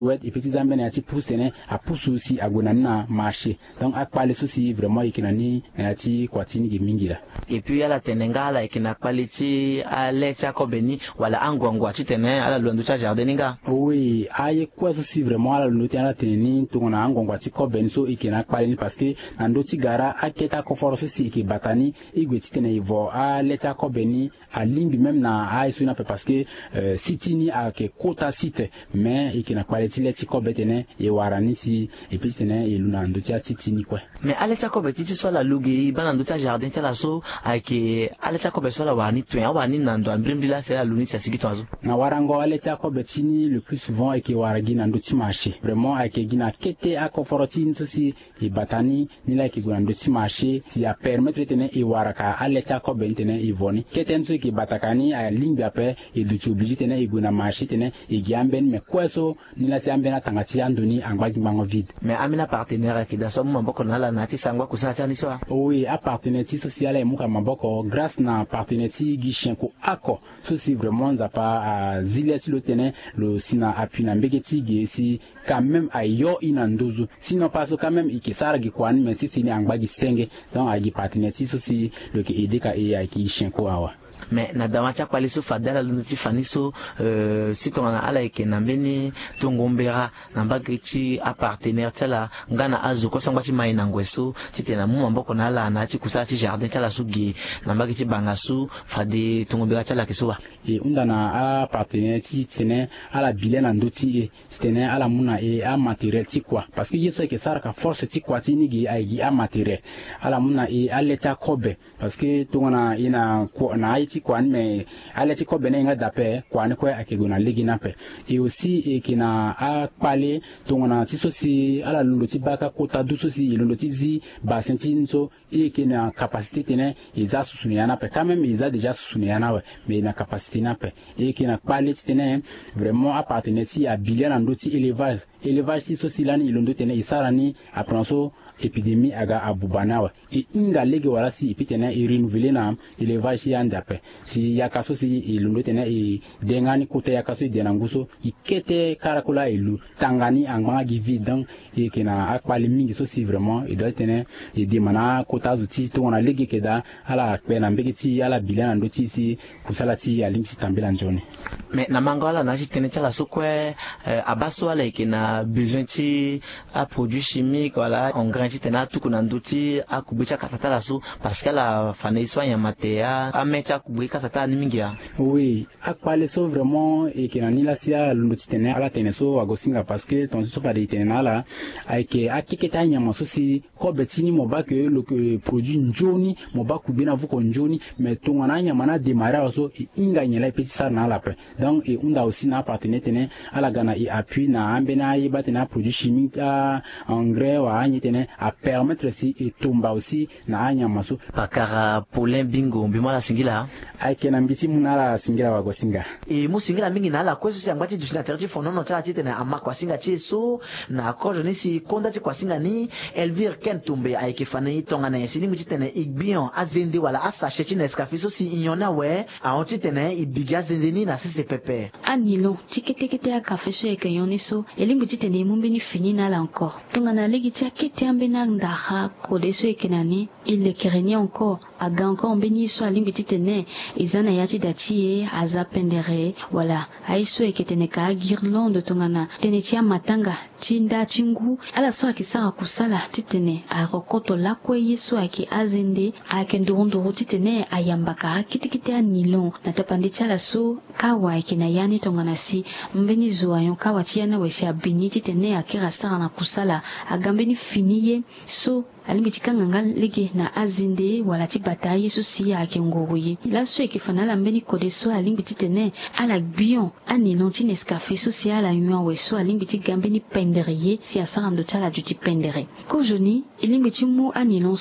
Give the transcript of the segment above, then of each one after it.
ouais et petits ambene ati pousse tene a pousse aussi a gonana marché donc a parler aussi vraiment ikinani ati kwatini gimingira et puis ala tenenga ala ikina quality ale cha kobeni wala angwangwa chitene ala londo cha jardininga oui aye quoi aussi vraiment ala londo ala teneni to na angwangwa ti kobeni so ikina quality parce que ando ti gara aketa ko force si ki batani igwe titene ivo a le cha kobeni a limbi même na a suna parce que sitini a ke kota site mais ikina quality leti kobetene e warani si e puis tene e luna ndo tia sitini quoi mais ale cha kobeti ti so la lugi bana ndo tia jardin tia la so ake ale cha kobe so la wani twen wani nando ambrimbila c'est la luni tia sigi toazo na warango ale tia kobeti ni le plus souvent e ke waragi na ndo ti marché vraiment ake gina kete akoforoti nso si e batani ni la ke gina ndo ti marché si a permettre tene e waraka ale tia kobeti tene e voni kete nso ke batakani a limbi ape e du ti obligé tene e gina marché tene e giamben mais kweso ni la si ambena tangati andoni angba gimango vide mais amina partenaire ki da so mamboko na la nati sangwa kusana tani so oui a partenaire social e muka mamboko grâce na partenaire gi shenko ako so si vraiment za pa a zileti lo tene lo sina appui na mbegeti gi si quand même ayo inandozu sinon pas so quand même ikisara gi kwani mais si sini angba gi senge donc a gi partenaire so si le ki edeka e a ki shenko awa mais na damacha kwali so fadala lunuti faniso sitongana ala ikena mbeni tongombera na mbagiti a partenaire tala ngana azu ko sangwa ti mai na ngweso titena mu mamboko na ala na ti kusala ti jardin tala sugi na mbagiti bangasu fade tongombera tala kisuwa e undana a partenaire ti tene ala bilena ndoti e tene ala muna e a matériel ti quoi parce que yeso ke sara ka force ti quoi ti ni gi a matériel ala muna e aleta kobe parce que tongana ina ko na ti kwani mais aleti ko bene nga dape kwani ko akegona legina pe et aussi e kina a pale tongona ti sosi ala lundo ti baka kota du sosi lundo ti zi ba senti nso e kina capacité tene iza susuniana pe quand même iza déjà susuniana ouais mais na capacité na pe e kina pale ti tene vraiment appartenir si a billion ando ti élevage si sosi lani lundo tene isarani apronso épidémie aga abubana wa e inga lege wala si ipitena e renouveler na élevage ya ndape si yakaso si ilundo tena e dengani kote yakaso denanguso ikete karakula elu tangani angma givi donc e kena akpali mingi so si vraiment e doit tena e demana kota zuti to ona lege keda ala pena mbegeti ala bilana ndoti si kusala ti alimsi tambela njone mais na mangala na jitene tala sokwe abaso ala ikena besoin ti a produit chimique wala engrais tena tukuna nduti akubicha kasatala so parce que la faneiswa ya matea amecha kubika kasatala ni mingia oui akpale so vraiment e kenani la sia nduti tena ala tene so agosinga parce que ton so pas de tena la aike akiketa nyama so si ko betini mo ba que le produit njoni mo ba kubina vuko njoni mais tongana nyama na démarrer so inga nyela petit ça na la pe donc et unda aussi na partenaire tene ala gana et appui na ambena y batena produit chimique engrais wa anyi tene a permettre si et tomba aussi na anya maso pakara Paulin Bingo mbimo la singila aike na mbiti munala singila wa gosinga e mu singila mingi na la kweso si angwati dusina terji fonono tala tite na amakwa singa cheso na kojo ni si konda ti kwa singa ni Elvire Kentumbe aike fane tonga na yesini mu tite igbion azende wala asache ti na escafiso si inyona we a on tite na ibiga azende ni na sese pepe anilo tikete ya kafeso ya kayoni so elimbu tite na mumbini fini na la encore tonga na legi ti akete ambena ndaha kodeso ekenani il kereni encore aga encore mbeni so alimbu tite ne izana yati dati aza pendere wala aiso eketene ka guirlande tonga na tene ti matanga tinda tingu ala so akisara kusala titene a rokoto la ko yeso aki azende ake ndurunduru titene ayambaka kitikite anilon na tapande chala so kawa ikina yani tonga na si mbeni zoayon kawa tiana wesi abini titene akira sara na kusala agambeni finiye so alimbitikanga ngal lege na azinde wala ti bata yesu si ake ngoruye la so ekifana la mbeni kodeso alimbititene ala bion anilon ti nescafe so si ala yua weso alimbiti gambeni penderiye si asara ndo tala duti pendere ko joni ilimbiti mu anilon so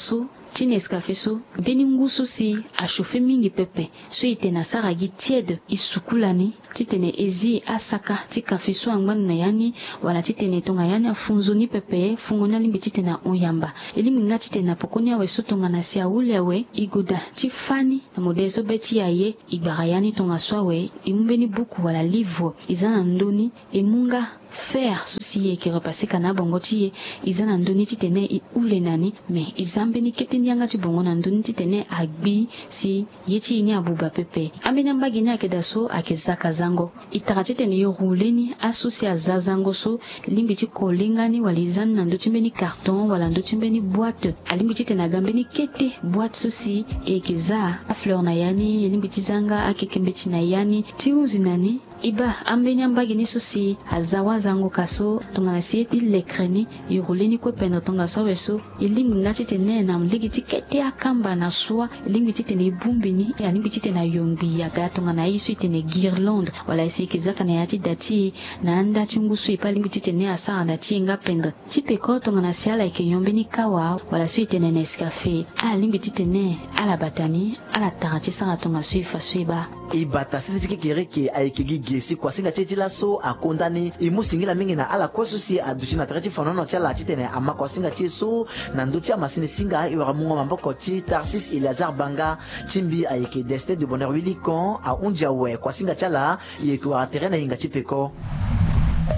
ti Nescafé so beni ngusu si a chauffe mingi pepe so ite na sara gi tiède isukulani ti tene ezi asaka ti café so angbang na yani wala ti tene tonga yani afunzuni pepe fungona limbi ti tene onyamba elimbi nga ti tene pokoni awe so tonga na si awule awe iguda ti fani na modele so beti ya ye igbara yani tonga so awe imumbeni buku wala livre izana ndoni emunga faire souci ye qui repasse kana bongo ti izana ndoni ti tene I ule nani me izambeni keteni anga ti bongo na ndoni ti tene agbi si yeti ni abuba pepe ambeni mbagi ni akeda so akezaka zango itaka ti tene yoruleni asusi azazango so limbi ti kolingani wala izana na ndo ti mbeni carton wala ndo ti mbeni boîte alimbi ti tene agambeni kete boîte susi ekeza a fleur na yani limbi ti zanga akekembe ti na yani ti uzi nani iba ambeni mbagi ni susi azawa zango kaso tonga na si ilekreni yoruleni ko penda tonga so weso ilimbi ngati tene na mligi ti kete akamba na swa ilimbi ti tene bumbini alimbi ti tene yongbi ya tonga na isu tene guirlande wala isi kizaka na yati dati na anda chungusu ipa limbi ti tene asara na ti nga penda ti peko tonga na si ala ike yombeni kawa wala su tene Nescafé alimbi ti tene ala batani ala tara ti sara tonga su ifa su iba ibata sisi kikereke aikegi gesi kwa singa chechila so akondani imusingila mingi na ala kwa susi adushi na tere chifanono chala chitene ama kwa singa chisu na nduchi amasini singa iwara mungo mamboko chi Tarsis Elazar Banga chimbi aike Destin de Bonheur Willy Kon a unja we kwa singa chala yeke wa tere na hinga chipeko.